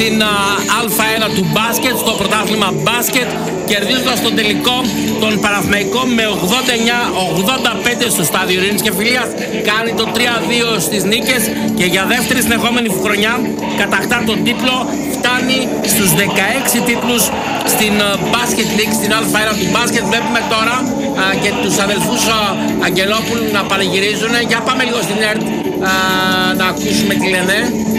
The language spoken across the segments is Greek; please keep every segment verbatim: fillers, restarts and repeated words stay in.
στην Α1 του μπάσκετ, στο πρωτάθλημα μπάσκετ, κερδίζοντας τον τελικό τον Παναθηναϊκό με ογδόντα εννιά ογδόντα πέντε στο στάδιο Ειρήνης και Φιλίας. Κάνει το τρία δύο στις νίκες και για δεύτερη συνεχόμενη χρονιά κατακτά τον τίτλο. Φτάνει στους δεκαέξι τίτλους στην Basket League, στην Α1 του μπάσκετ. Βλέπουμε τώρα α, και τους αδελφούς α, Αγγελόπουλου να πανηγυρίζουν. Για πάμε λίγο στην ΕΡΤ να ακούσουμε τι λένε.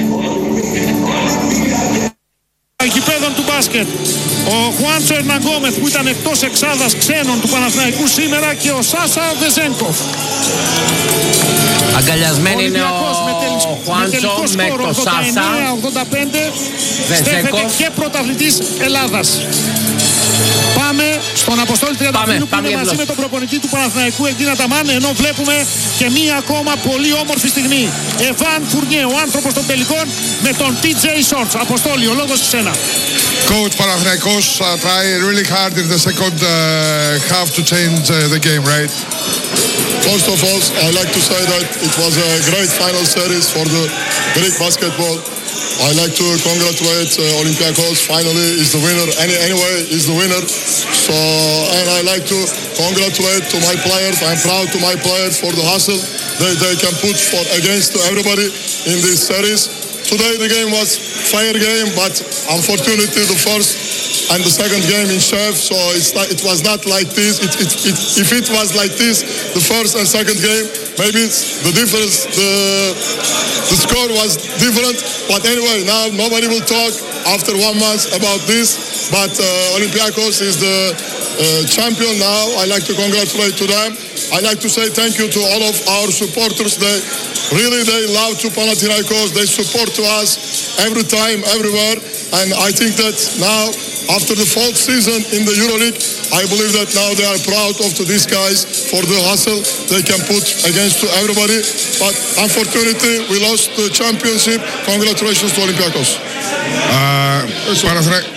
Γηπέδων του μπάσκετ. Ο Χουάντσο Ερναγκόμεθ που ήταν εκτός εξάδας ξένων του Παναθηναϊκού σήμερα και ο Σάσα Βεζένκοφ. Αγκαλιασμένοι είναι ο Χουάντσο με, με το Σάσα ογδόντα πέντε στέφεται και πρωταθλητής Ελλάδας. Πάμε στον Αποστόλη Τριανταφύλου που είναι μαζί με τον προπονητή του Παναθηναϊκού Ελκίνα Ταμάν, ενώ βλέπουμε και μία ακόμα πολύ όμορφη στιγμή. Εβάν Φουρνιέ, ο άνθρωπος των τελικών με τον τι τζέι Shorts. Αποστόλη, ο λόγος σε σένα. Coach Panathinaikos uh, try really hard in the second uh, half to change uh, the game, right? First of all, I like to say that it was a great final series for the Greek basketball. I like to congratulate uh, Olympiacos. Finally, is the winner. Any, anyway, is the winner. So, and I like to congratulate to my players. I'm proud to my players for the hustle they they can put for against everybody in this series. Today the game was fair game, but unfortunately the first and the second game in Chef, so it's not, it was not like this. It, it, it, if it was like this, the first and second game, maybe the difference, the the score was different. But anyway, now nobody will talk after one month about this. But uh, Olympiacos is the uh, champion now. I like to congratulate to them. I like to say thank you to all of our supporters. They really they love to Panathinaikos. They support to us every time, everywhere. And I think that now, after the fourth season in the EuroLeague, I believe that now they are proud of these guys for the hustle they can put against to everybody. But unfortunately, we lost the championship. Congratulations to Olympiacos. Uh, Παναθηναϊκός.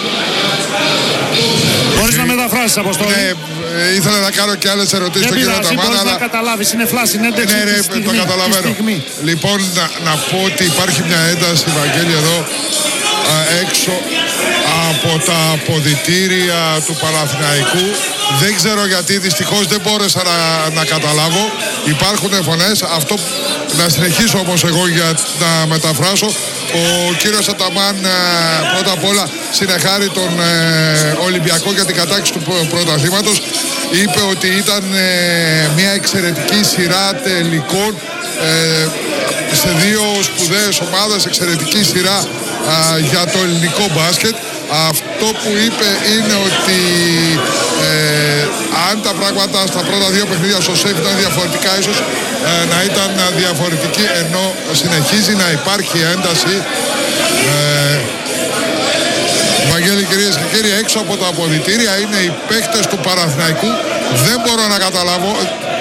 Μπορείς να μεταφράσεις, Αποστόλη. Ναι, ήθελα να κάνω και άλλες ερωτήσεις στον κύριο Ταμάν. Μπορείς αλλά... να καταλάβεις, είναι φλάση, είναι ένταξη ναι, ναι, τη στιγμή, το καταλαβαίνω. Λοιπόν, να, να πω ότι υπάρχει μια ένταση, Βαγγέλη, εδώ α, έξω από τα αποδυτήρια του Παναθηναϊκού. Δεν ξέρω γιατί, δυστυχώς δεν μπόρεσα να, να καταλάβω. Υπάρχουν φωνές. Αυτό να συνεχίσω όμως εγώ για να μεταφράσω. Ο κύριος Αταμάν πρώτα απ' όλα συνεχάρει τον ε, Ολυμπιακό για την κατάκτηση του πρωταθλήματος. Είπε ότι ήταν ε, μια εξαιρετική σειρά τελικών ε, σε δύο σπουδαίες ομάδες, εξαιρετική σειρά ε, για το ελληνικό μπάσκετ. Αυτό που είπε είναι ότι ε, αν τα πράγματα στα πρώτα δύο παιχνίδια στο ΣΕΦ ήταν διαφορετικά, ίσως ε, να ήταν διαφορετική, ενώ συνεχίζει να υπάρχει ένταση. Ε, Βαγγέλη, κυρίες και κύριοι, έξω από τα αποδυτήρια είναι οι παίκτες του Παναθηναϊκού. Δεν μπορώ να καταλάβω.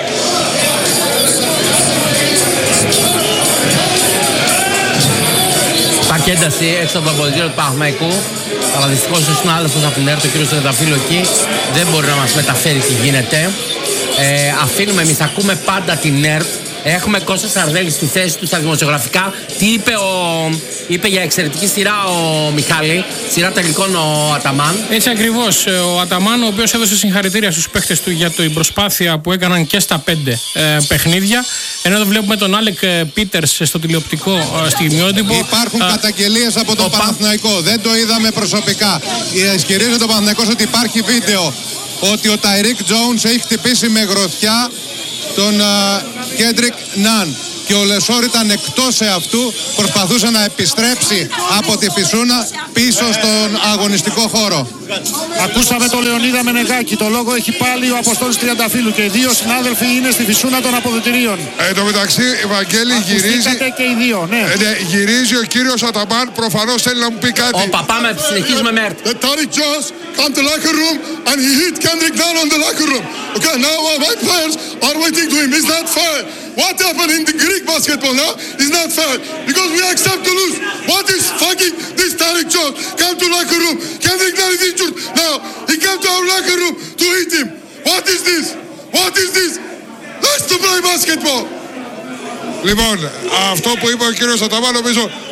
Υπάρχει ένταση έξω από το αποδυτήριο του Παναθηναϊκού. Αλλά δυστυχώς ο συνάδελφος από την ΕΡΤ, ο κ. Τριανταφύλλου, εκεί δεν μπορεί να μας μεταφέρει τι γίνεται. Ε, αφήνουμε, εμείς ακούμε πάντα την ΕΡΤ. Έχουμε Κώστα Σαρδέλη στη θέση του στα δημοσιογραφικά. Τι είπε, ο, είπε για εξαιρετική σειρά ο Μιχάλη, σειρά τελικών ο Αταμάν. Έτσι ακριβώς. Ο Αταμάν, ο οποίος έδωσε συγχαρητήρια στους παίχτες του για την προσπάθεια που έκαναν και στα πέντε ε, παιχνίδια. Ενώ εδώ βλέπουμε τον Άλεκ Πίτερς στο τηλεοπτικό ε, στιγμιότυπο. Υπάρχουν ε, καταγγελίες από τον Παναθηναϊκό. Πα... Δεν το είδαμε προσωπικά. Ισχυρίζεται ο Παναθηναϊκός ότι υπάρχει βίντεο ότι ο Ταϊρίκ Τζόουνς έχει χτυπήσει με γροθιά τον Κέντρικ Ναν και ο Λεσόρ ήταν εκτός αυτού, προσπαθούσε να επιστρέψει από τη Φυσούνα πίσω στον αγωνιστικό χώρο. Ακούσαμε τον Λεωνίδα Μενεγάκη, το λόγο έχει πάλι ο Αποστόλης Τριανταφύλλου και οι δύο συνάδελφοι είναι στη Φυσούνα των αποδυτηρίων. Εν τω μεταξύ, Βαγγέλη, γυρίζει, και οι δύο, ναι. Ε, ναι, γυρίζει ο κύριος Αταμάν, προφανώς θέλει να μου πει κάτι. Όπα, πάμε, συνεχίζουμε με ΕΡΤ. Tariq Jones come to locker room and he hit Kendrick Nunn on the locker room. Okay, now my players are waiting to him. Is that fair? What happened in the Greek basketball now is not fair because we accept to lose. What is fucking this Tariq Jones come to locker room? Kendrick Nunn is injured now. He came to our locker room to hit him. What is this? What is this? Let's to play basketball. Λοιπόν, αυτό που είπε ο κύριος Αταμάν νομίζω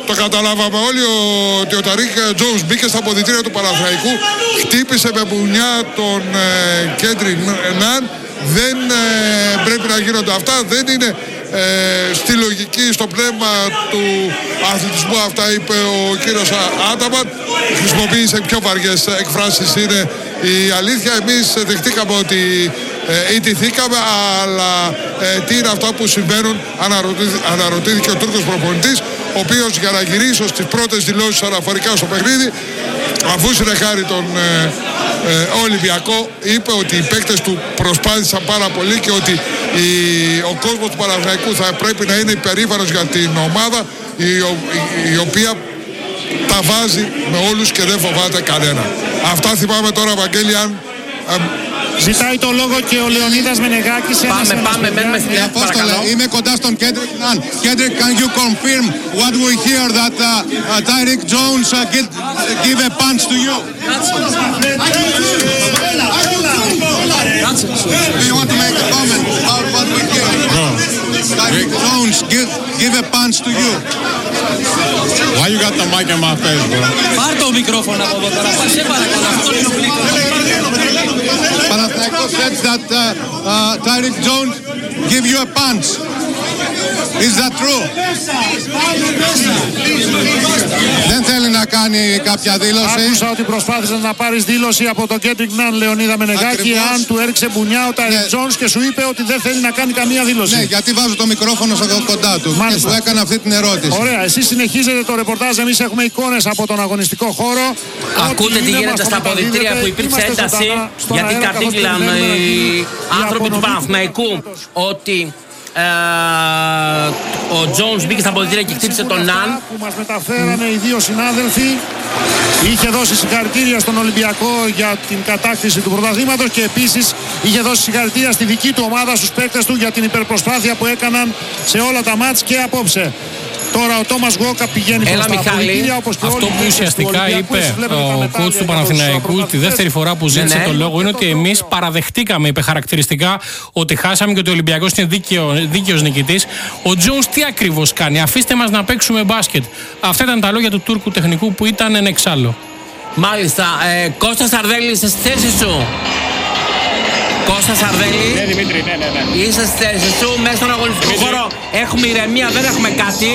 το καταλάβαμε όλοι ότι ο Ταρίκ Τζόουνς μπήκε στα αποδυτήρια του Παναθηναϊκού, χτύπησε με μπουνιά τον Κέντρικ Ναν. Δεν ε, πρέπει να γίνονται αυτά, δεν είναι ε, στη λογική, στο πνεύμα του αθλητισμού. Αυτά είπε ο κύριος Άταμαν. Χρησιμοποίησε πιο βαριές εκφράσεις, είναι η αλήθεια. Εμείς δεχτήκαμε ότι ε, ιτηθήκαμε, αλλά ε, τι είναι αυτά που συμβαίνουν, αναρωτήθηκε, αναρωτήθηκε ο Τούρκος προπονητής, ο οποίος για να γυρίσω στις πρώτες δηλώσεις αναφορικά στο παιχνίδι, αφού συνεχάρει τον ε, ε, Ολυμπιακό, είπε ότι οι παίκτες του προσπάθησαν πάρα πολύ και ότι η, ο κόσμος του Παναθηναϊκού θα πρέπει να είναι υπερήφανος για την ομάδα, η, η, η οποία τα βάζει με όλους και δεν φοβάται κανένα. Αυτά θυμάμαι τώρα, Βαγγέλη, αν... Ε, Ζητάει το λόγο και ο Λεωνίδας Μενεγάκης. Πάμε, πάμε, μένουμε στην Ελλάδα, παρακαλώ. Είμαι κοντά στον Κέντρικ Ναν. Κέντρικ, can you confirm what we hear that uh, uh, Tyreek Jones uh, get, uh, give a punch to you? Do you want to make a comment about what we hear? No. Tyreek Jones give, give a punch to you. Why you got the mic in my face, bro? Πάρ' το μικρόφωνο από εδώ τώρα. Σε παρακαλώ, αυτό είναι ο Panathinaikos said that uh, uh, Tyreek Jones give you a punch. Is that true? Δεν θέλει να κάνει κάποια δήλωση. Άκουσα ότι προσπάθησε να πάρεις δήλωση από τον Κέντρικ Ναν, Λεωνίδα Μενεγάκη, αν του έριξε μπουνιά ο Τάιρικ ναι. Τζόουνς και σου είπε ότι δεν θέλει να κάνει καμία δήλωση. Ναι, γιατί βάζω το μικρόφωνο στο κοντά του. Μάλιστα. Και σου έκανα αυτή την ερώτηση. Ωραία, εσείς συνεχίζετε το ρεπορτάζ. Εμείς έχουμε εικόνες από τον αγωνιστικό χώρο. Ακούτε τι γίνεται στα αποδυτήρια που υπήρξε ένταση, γιατί κατήγγυλαν οι άνθρωποι του Παναθηναϊκού ότι Uh, ο Τζόουνς μπήκε στα αποδυτήρια και χτύπησε τον Ναν. Που μας μεταφέρανε οι δύο συνάδελφοι. Είχε δώσει συγχαρητήρια στον Ολυμπιακό για την κατάκτηση του πρωταθλήματος και επίσης είχε δώσει συγχαρητήρια στη δική του ομάδα, στους παίκτες του, για την υπερπροσπάθεια που έκαναν σε όλα τα μάτς και απόψε. Τώρα ο Τόμας Γουόκα πηγαίνει προς τα αποδυτήρια, όπως και αυτό που ουσιαστικά είπε ο κόουτς του Παναθηναϊκού τη δεύτερη φορά που ζήτησε ναι, ναι. το λόγο είναι ότι εμείς παραδεχτήκαμε, είπε χαρακτηριστικά, ότι χάσαμε και ότι ο Ολυμπιακός είναι δίκαιο, δίκαιος νικητής. Ο Τζόουνς τι ακριβώς κάνει? Αφήστε μας να παίξουμε μπάσκετ. Αυτά ήταν τα λόγια του Τούρκου τεχνικού που ήταν εν εξάλλου. Μάλιστα. Ε, Κώστα Σαρδέλη, είσαι στη θέση σου? Κώστα Σαρδέλη. Ναι, Δημήτρη, ναι, ναι, ναι. Είσαι στη θέση σου, μέσα στον αγωνιστικό Δημήτρη. χώρο. Έχουμε ηρεμία, δεν έχουμε κάτι.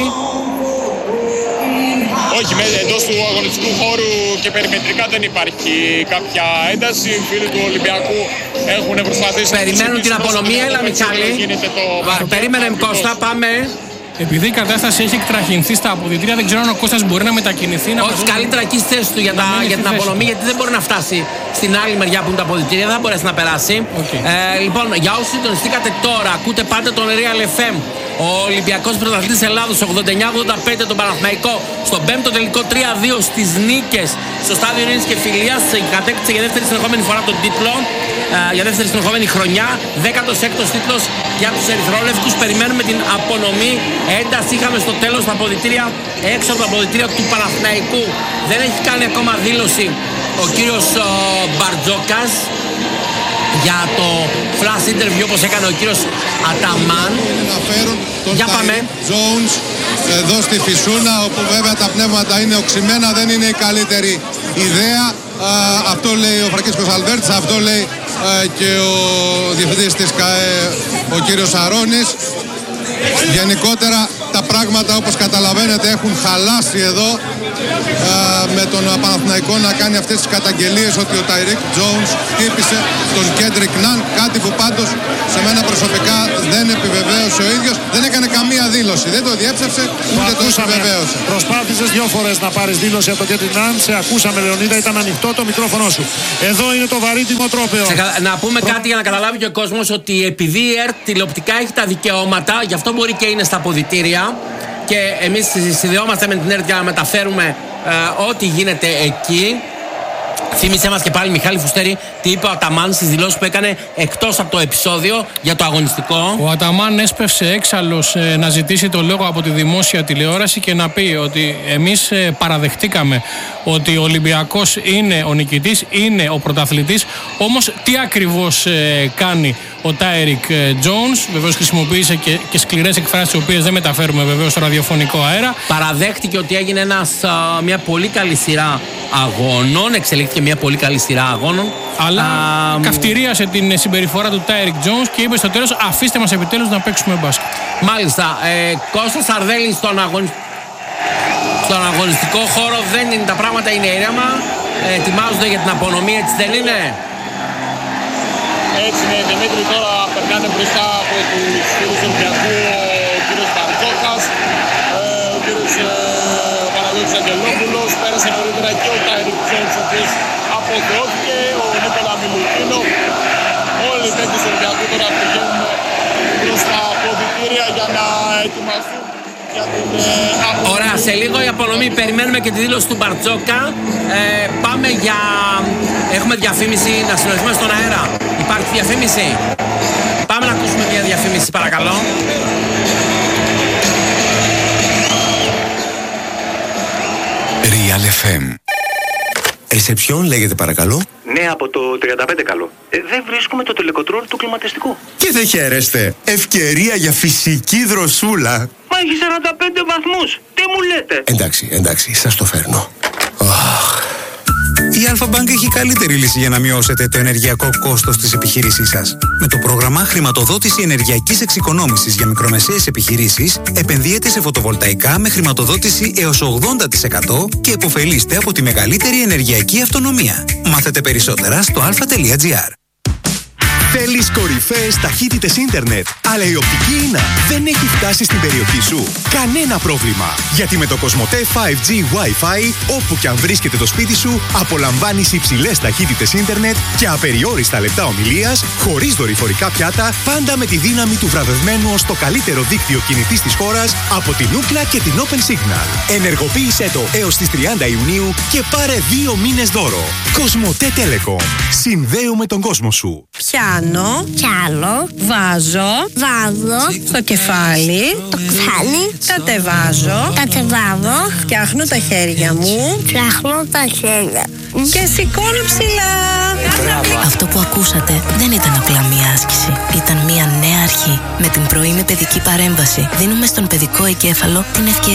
Όχι, εντός του αγωνιστικού χώρου και περιμετρικά δεν υπάρχει κάποια ένταση. Οι φίλοι του Ολυμπιακού έχουν προσπαθήσει. Περιμένουν την απονομή, έλα Μιχάλη. Το... Περίμενε Κώστα, πάμε. Επειδή η κατάσταση έχει εκτραχυνθεί στα αποδυτήρια, δεν ξέρω αν ο Κώστας μπορεί να μετακινηθεί. Να Όχι, καλύτερα εκεί στη θέση του για, τα, για την απονομή, γιατί δεν μπορεί να φτάσει στην άλλη μεριά που είναι τα αποδυτήρια, δεν θα μπορέσει να περάσει. Okay. Ε, λοιπόν, για όσους συντονιστήκατε τώρα, ακούτε πάντα τον Real εφ εμ. Ο Ολυμπιακός πρωταθλητής Ελλάδος ογδόντα εννιά ογδόντα πέντε τον Παναθηναϊκό στον πέμπτο τελικό τρία δύο στις νίκες στο στάδιο Ειρήνης και Φιλίας. Κατέκτησε για δεύτερη συνεχόμενη φορά τον τίτλο, ε, για δεύτερη συνεχόμενη χρονιά. δέκατος έκτος τίτλος για τους ερυθρόλευκους. Περιμένουμε την απονομή. Ένταση είχαμε στο τέλος τα αποδυτήρια, έξω από τα αποδυτήρια του Παναθηναϊκού. Δεν έχει κάνει ακόμα δήλωση ο κύριος ο, Μπαρτζόκας για το flash interview όπως έκανε ο κύριος Αταμάν. Για πάμε. Jones εδώ στη Φυσούνα, όπου βέβαια τα πνεύματα είναι οξυμένα, δεν είναι η καλύτερη ιδέα. Α, αυτό λέει ο Φραγκίσκος Αλβέρτς, αυτό λέει α, και ο διευθυντής της ΚΑΕ, ο κύριος Αρώνης. Γενικότερα τα πράγματα, όπως καταλαβαίνετε, έχουν χαλάσει εδώ α, με τον Παναθηναϊκό να κάνει αυτές τις καταγγελίες ότι ο Τάιρικ Τζόουνς χτύπησε τον Κέντρικ Ναν, κάτι που πάντως σε μένα προσωπικά δεν επιβεβαίωσε ο ίδιος, δεν έκανε καμία δήλωση, δεν το διέψευσε ούτε το επιβεβαίωσε. Προσπάθησες δύο φορές να πάρεις δήλωση από τον Κέντρικ Ναν, σε ακούσαμε Λεωνίδα, ήταν ανοιχτό το μικρόφωνο σου. Εδώ είναι το βαρύτιμο τρόπαιο. Να πούμε Προ... κάτι για να καταλάβει και ο κόσμος, ότι επειδή η ΕΡΤ τηλεοπτικά έχει τα δικαιώματα, γι' αυτό μπορεί και είναι στα αποδυτήρια και εμείς συνδεόμαστε με την ΕΡΤ για να μεταφέρουμε ε, ό,τι γίνεται εκεί. Θύμισε μας και πάλι, Μιχάλη Φουστέρη, τι είπε ο Αταμάν στις δηλώσεις που έκανε εκτός από το επεισόδιο για το αγωνιστικό. Ο Αταμάν έσπευσε έξαλλος ε, να ζητήσει το λόγο από τη δημόσια τηλεόραση και να πει ότι εμείς ε, παραδεχτήκαμε ότι ο Ολυμπιακός είναι ο νικητής, είναι ο πρωταθλητής. Όμως τι ακριβώς ε, κάνει ο Τάιρικ Τζόουνς. Βεβαίως χρησιμοποίησε και, και σκληρές εκφράσεις, οι οποίες δεν μεταφέρουμε βεβαίως στο ραδιοφωνικό αέρα. Παραδέχτηκε ότι έγινε ένας, α, μια πολύ καλή σειρά αγώνων, εξελίχθηκε μια πολύ καλή σειρά αγώνων. Αλλά α, καυτηρίασε την συμπεριφορά του Τάιρικ Τζόουνς και είπε στο τέλος: αφήστε μας επιτέλους να παίξουμε μπάσκετ. Μάλιστα. Ε, Κώστας Σαρδέλης στον, αγων... στον αγωνιστικό χώρο δεν είναι, τα πράγματα είναι ήρεμα. Ε, ετοιμάζονται για την απονομή, έτσι δεν είναι? Έτσι είναι, Δημήτρη, τώρα περνάνε μπροστά από τους φίλους του Ολυμπιακού ο κύριος Μπαρτζόκας, ο κύριος Παναγιώτης Αγγελόπουλος, πέρασε νωρίτερα και ο Τάιρικ Τζόουνς, ο οποίος αποθεώθηκε, ο Νίκολα Μιλουτίνο. Όλοι οι παίκτες του Ολυμπιακού τώρα πηγαίνουν προς τα αποδυτήρια για να ετοιμαστούν. Ωραία, σε λίγο η απονομή. Περιμένουμε και τη δήλωση του Μπαρτζόκα. ε, Πάμε για... Έχουμε διαφήμιση, να συνοηθούμε στον αέρα. Υπάρχει διαφήμιση? Πάμε να ακούσουμε μια διαφήμιση, παρακαλώ. Real εφ εμ. Ρεσεψιόν λέγεται, παρακαλώ. Ναι, από το τριάντα πέντε καλό. Ε, δεν βρίσκουμε το τελεκοτρόλ του κλιματιστικού. Και δεν χαίρεστε. Ευκαιρία για φυσική δροσούλα. Μα έχει σαράντα πέντε βαθμούς. Τι μου λέτε? Εντάξει, εντάξει, σας το φέρνω. Oh. Η Alpha Bank έχει καλύτερη λύση για να μειώσετε το ενεργειακό κόστος της επιχείρησής σας. Με το πρόγραμμα Χρηματοδότηση Ενεργειακής Εξοικονόμησης για μικρομεσαίες επιχειρήσεις, επενδύετε σε φωτοβολταϊκά με χρηματοδότηση έως ογδόντα τοις εκατό και επωφελείστε από τη μεγαλύτερη ενεργειακή αυτονομία. Μάθετε περισσότερα στο alpha.gr. Θέλεις κορυφαίες ταχύτητες ίντερνετ, αλλά η οπτική ίνα δεν έχει φτάσει στην περιοχή σου? Κανένα πρόβλημα, γιατί με το Κοσμοτέ φάιβ τζι Wi-Fi, όπου και αν βρίσκεται το σπίτι σου, απολαμβάνεις υψηλές ταχύτητες ίντερνετ και απεριόριστα λεπτά ομιλίας, χωρίς δορυφορικά πιάτα, πάντα με τη δύναμη του βραβευμένου ως το καλύτερο δίκτυο κινητής της χώρας από την Ookla και την Open Signal. Ενεργοποίησέ το έως τις τριάντα Ιουνίου και πάρε δύο μήνες δώρο. Κοσμοτέ Telecom. Συνδέουμε τον κόσμο σου. Πιάνω, πιάνω, βάζω, βάζω στο κεφάλι, το κεφάλι, κατεβάζω, κατεβάζω, φτιάχνω τα χέρια μου, φτιάχνω τα χέρια και σηκώνω ψηλά. Αυτό που ακούσατε δεν ήταν απλά μία άσκηση. Ήταν μία νέα αρχή. Με την πρωινή παιδική παρέμβαση δίνουμε στον παιδικό εγκέφαλο την ευκαιρία